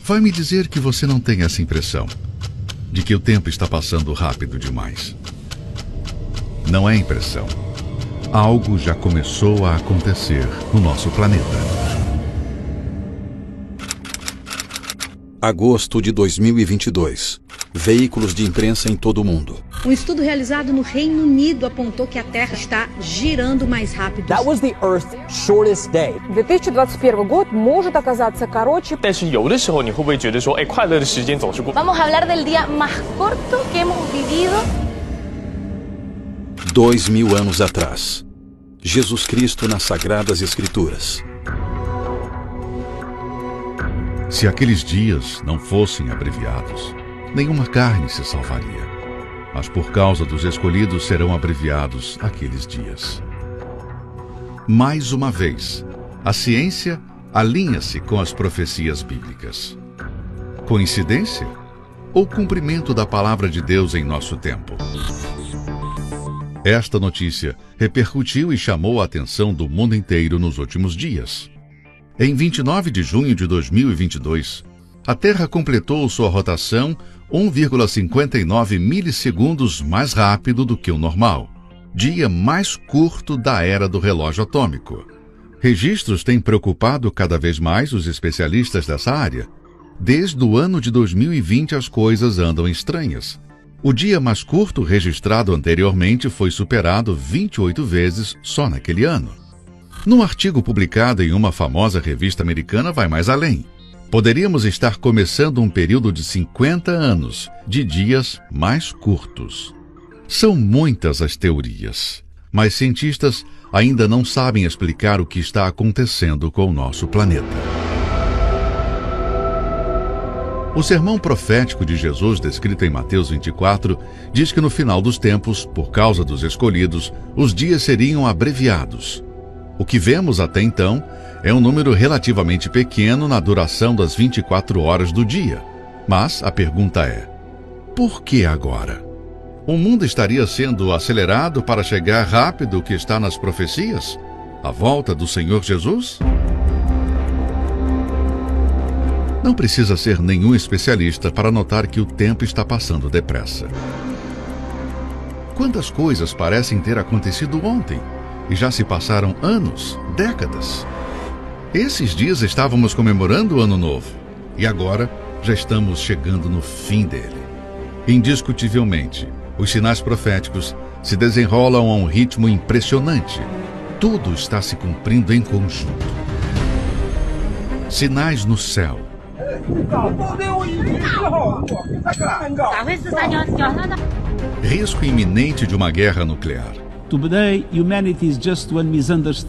Vai me dizer que você não tem essa impressão de que o tempo está passando rápido demais. Não é impressão. Algo já começou a acontecer no nosso planeta. Agosto de 2022. Veículos de imprensa em todo o mundo. Um estudo realizado no Reino Unido apontou que a Terra está girando mais rápido. That was the Earth's shortest day. 2021 год может оказаться короче. 但是有的时候你会不会觉得说，快乐的时间总是过。 Vamos a hablar del día más corto que hemos vivido. 2000 anos atrás. Jesus Cristo nas Sagradas Escrituras. Se aqueles dias não fossem abreviados, nenhuma carne se salvaria. Mas por causa dos escolhidos serão abreviados aqueles dias. Mais uma vez, a ciência alinha-se com as profecias bíblicas. Coincidência? Ou cumprimento da palavra de Deus em nosso tempo? Esta notícia repercutiu e chamou a atenção do mundo inteiro nos últimos dias. Em 29 de junho de 2022, a Terra completou sua rotação 1,59 milissegundos mais rápido do que o normal, dia mais curto da era do relógio atômico. Registros têm preocupado cada vez mais os especialistas dessa área. Desde o ano de 2020 as coisas andam estranhas. O dia mais curto registrado anteriormente foi superado 28 vezes só naquele ano. Num artigo publicado em uma famosa revista americana vai mais além. Poderíamos estar começando um período de 50 anos de dias mais curtos. São muitas as teorias, mas cientistas ainda não sabem explicar o que está acontecendo com o nosso planeta. O sermão profético de Jesus, descrito em Mateus 24, diz que no final dos tempos, por causa dos escolhidos, os dias seriam abreviados. O que vemos até então é um número relativamente pequeno na duração das 24 horas do dia. Mas a pergunta é: por que agora? O mundo estaria sendo acelerado para chegar rápido o que está nas profecias? A volta do Senhor Jesus? Não precisa ser nenhum especialista para notar que o tempo está passando depressa. Quantas coisas parecem ter acontecido ontem e já se passaram anos, décadas? Esses dias estávamos comemorando o Ano Novo e agora já estamos chegando no fim dele. Indiscutivelmente, os sinais proféticos se desenrolam a um ritmo impressionante. Tudo está se cumprindo em conjunto. Sinais no céu. Risco iminente de uma guerra nuclear. Today, humanity is just one misunderstanding.